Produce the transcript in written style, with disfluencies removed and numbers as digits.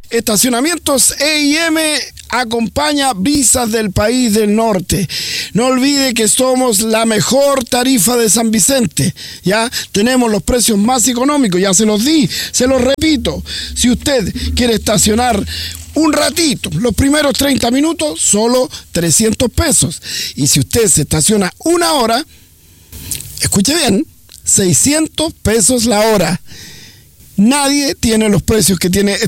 Estacionamientos E&M acompaña Visas del País del Norte. No olvide que somos la mejor tarifa de San Vicente. Ya tenemos los precios más económicos, ya se los di, se los repito. Si usted quiere estacionar un ratito, los primeros 30 minutos, solo 300 pesos. Y si usted se estaciona una hora, escuche bien, 600 pesos la hora. Nadie tiene los precios que tiene